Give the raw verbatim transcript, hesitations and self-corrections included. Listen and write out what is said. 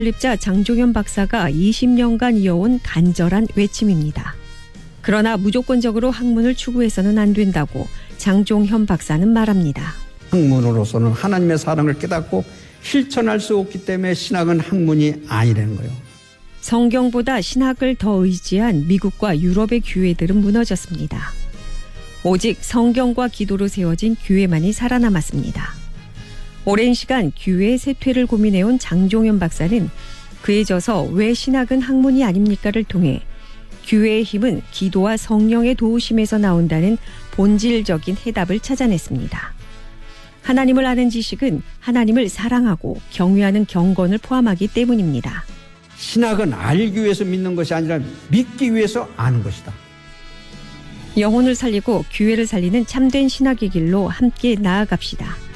설립자 장종현 박사가 이십 년간 이어온 간절한 외침입니다. 그러나 무조건적으로 학문을 추구해서는 안 된다고 장종현 박사는 말합니다. 학문으로서는 하나님의 사랑을 깨닫고 실천할 수 없기 때문에 신학은 학문이 아니라는 거예요. 성경보다 신학을 더 의지한 미국과 유럽의 교회들은 무너졌습니다. 오직 성경과 기도로 세워진 교회만이 살아남았습니다. 오랜 시간 교회의 쇠퇴를 고민해온 장종현 박사는 그에 져서 왜 신학은 학문이 아닙니까를 통해 교회의 힘은 기도와 성령의 도우심에서 나온다는 본질적인 해답을 찾아냈습니다. 하나님을 아는 지식은 하나님을 사랑하고 경외하는 경건을 포함하기 때문입니다. 신학은 알기 위해서 믿는 것이 아니라 믿기 위해서 아는 것이다. 영혼을 살리고 교회를 살리는 참된 신학의 길로 함께 나아갑시다.